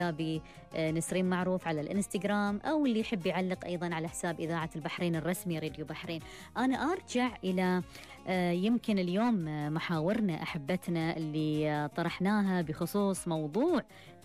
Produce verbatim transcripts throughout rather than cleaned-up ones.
حسابي نسرين معروف على الانستغرام، أو اللي يحب يعلق أيضا على حساب إذاعة البحرين الرسمي راديو بحرين. أنا أرجع إلى يمكن اليوم محاورنا أحبتنا اللي طرحناها بخصوص موضوع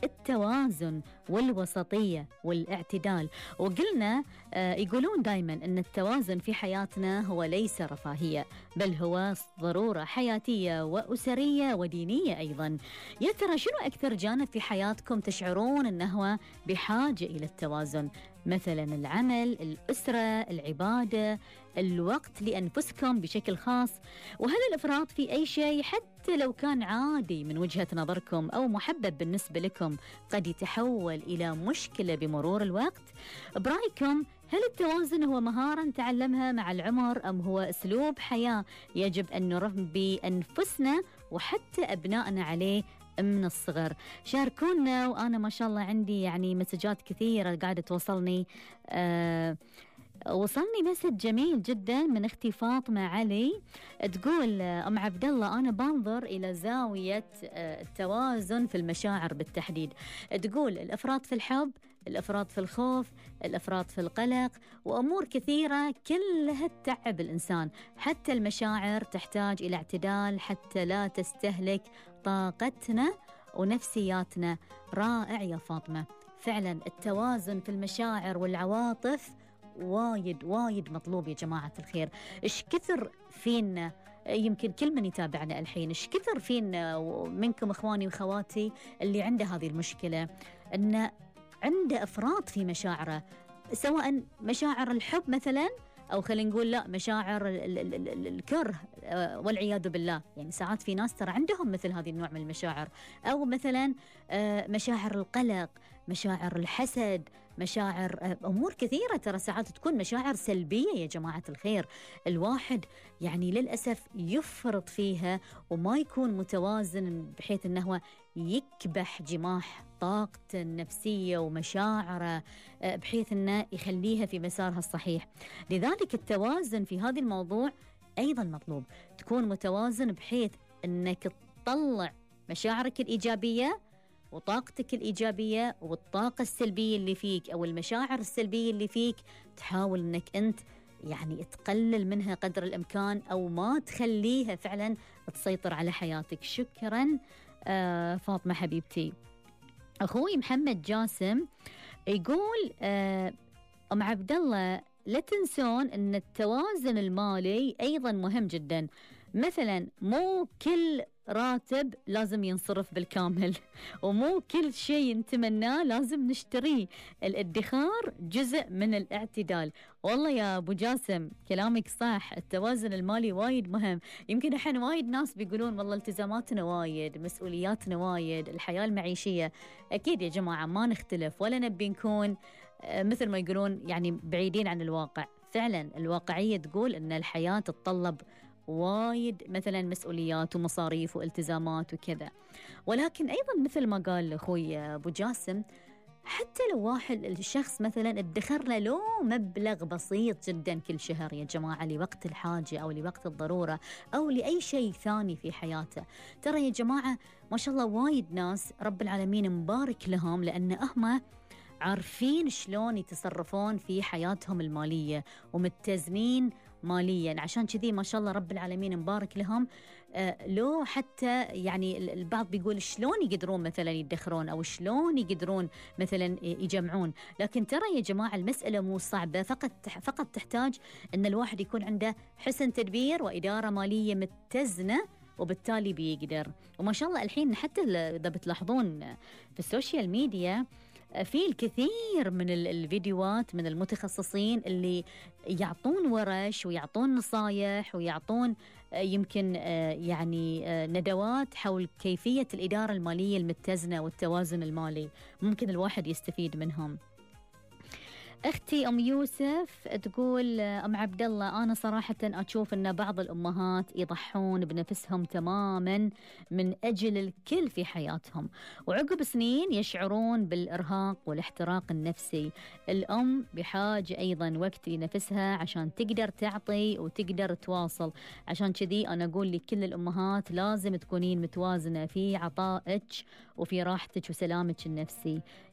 التوازن والوسطية والاعتدال، وقلنا يقولون دايما أن التوازن في حياتنا هو ليس رفاهية، بل هو ضرورة حياتية وأسرية ودينية أيضا. يا ترى شنو أكثر جانب في حياتكم تشعرون أنه بحاجة إلى التوازن؟ مثلا العمل، الأسرة، العبادة، الوقت لأنفسكم بشكل خاص. وهل الإفراط في أي شيء حتى لو كان عادي من وجهة نظركم أو محبب بالنسبة لكم قد يتحول إلى مشكلة بمرور الوقت؟ برأيكم هل التوازن هو مهارة نتعلمها مع العمر، أم هو أسلوب حياة يجب أن نربي أنفسنا وحتى أبنائنا عليه من الصغر؟ شاركونا. وأنا ما شاء الله عندي يعني مسجات كثيرة قاعدة توصلني. أه وصلني مسج جميل جدا من اختي فاطمة علي، تقول أم عبد الله أنا بنظر إلى زاوية التوازن في المشاعر بالتحديد. تقول الإفراط في الحب، الإفراط في الخوف، الإفراط في القلق، وأمور كثيرة كلها تتعب الإنسان. حتى المشاعر تحتاج إلى اعتدال حتى لا تستهلك طاقتنا ونفسياتنا. رائع يا فاطمة، فعلا التوازن في المشاعر والعواطف وايد وايد مطلوب يا جماعة الخير. إيش كثر فينا، يمكن كل من يتابعنا الحين، إيش كثر فينا منكم إخواني وخواتي اللي عنده هذه المشكلة، أن عنده إفراط في مشاعره، سواء مشاعر الحب مثلا، أو خلينا نقول لا مشاعر ال ال ال الكره والعياذ بالله. يعني ساعات في ناس ترى عندهم مثل هذه النوع من المشاعر، أو مثلا مشاعر القلق، مشاعر الحسد، مشاعر أمور كثيرة ترى ساعات تكون مشاعر سلبية يا جماعة الخير. الواحد يعني للأسف يفرط فيها وما يكون متوازن بحيث أنه يكبح جماح طاقته النفسية ومشاعره بحيث أنه يخليها في مسارها الصحيح. لذلك التوازن في هذا الموضوع أيضا مطلوب، تكون متوازن بحيث أنك تطلع مشاعرك الإيجابية وطاقتك الإيجابية والطاقة السلبية اللي فيك أو المشاعر السلبية اللي فيك تحاول أنك أنت يعني تقلل منها قدر الإمكان أو ما تخليها فعلا تسيطر على حياتك. شكرا آه فاطمة حبيبتي. أخوي محمد جاسم يقول آه أم عبد الله لا تنسون أن التوازن المالي أيضا مهم جدا. مثلا مو كل راتب لازم ينصرف بالكامل، ومو كل شيء نتمناه لازم نشتريه. الادخار جزء من الاعتدال. والله يا أبو جاسم كلامك صح، التوازن المالي وايد مهم. يمكن الحين وايد ناس بيقولون والله التزاماتنا وايد، مسؤولياتنا وايد، الحياة المعيشية. أكيد يا جماعة ما نختلف ولا نبي نكون مثل ما يقولون يعني بعيدين عن الواقع. فعلا الواقعية تقول أن الحياة تتطلب وايد مثلا مسؤوليات ومصاريف والتزامات وكذا. ولكن أيضا مثل ما قال أخوي أبو جاسم، حتى لو واحد الشخص مثلا ادخر له لو مبلغ بسيط جدا كل شهر يا جماعة لوقت الحاجة أو لوقت الضرورة أو لأي شيء ثاني في حياته، ترى يا جماعة ما شاء الله وايد ناس رب العالمين مبارك لهم، لأن أهم عارفين شلون يتصرفون في حياتهم المالية ومتزنين ماليا. عشان كذي ما شاء الله رب العالمين مبارك لهم. آه لو حتى يعني البعض بيقول شلون يقدرون مثلا يدخرون أو شلون يقدرون مثلا يجمعون. لكن ترى يا جماعة المسألة مو صعبة، فقط فقط تحتاج أن الواحد يكون عنده حسن تدبير وإدارة مالية متزنة، وبالتالي بيقدر. وما شاء الله الحين حتى إذا بتلاحظون في السوشيال ميديا في الكثير من الفيديوهات من المتخصصين اللي يعطون ورش ويعطون نصايح ويعطون يمكن يعني ندوات حول كيفية الإدارة المالية المتزنة والتوازن المالي، ممكن الواحد يستفيد منهم. أختي أم يوسف تقول أم عبد الله أنا صراحة أشوف أن بعض الأمهات يضحون بنفسهم تماما من أجل الكل في حياتهم، وعقب سنين يشعرون بالإرهاق والاحتراق النفسي. الأم بحاجة أيضا وقت لنفسها عشان تقدر تعطي وتقدر تواصل. عشان كذي أنا أقول لكل الأمهات لازم تكونين متوازنة في عطائك وفي راحتك وسلامك النفسي.